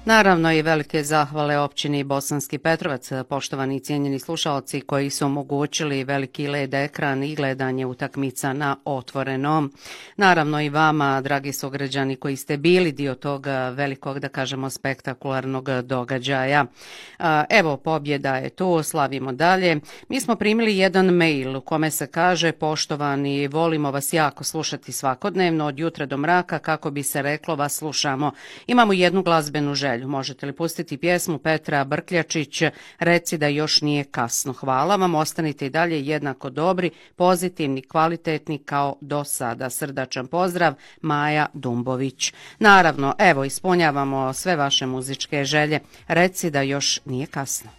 Naravno i velike zahvale općini Bosanski Petrovac, poštovani i cijenjeni slušalci koji su omogućili veliki LED ekran i gledanje utakmica na otvorenom. Naravno i vama, dragi sugrađani, koji ste bili dio tog velikog, da kažemo, spektakularnog događaja. Evo, pobjeda je tu, slavimo dalje. Mi smo primili jedan mail u kome se kaže: poštovani, volimo vas jako slušati svakodnevno od jutra do mraka, kako bi se reklo, vas slušamo. Imamo jednu glazbenu želju. Možete li pustiti pjesmu Petra Brkljačić, Reci da još nije kasno? Hvala vam, ostanite i dalje jednako dobri, pozitivni, kvalitetni kao do sada. Srdačan pozdrav, Maja Dumbović. Naravno, evo, ispunjavamo sve vaše muzičke želje. Reci da još nije kasno.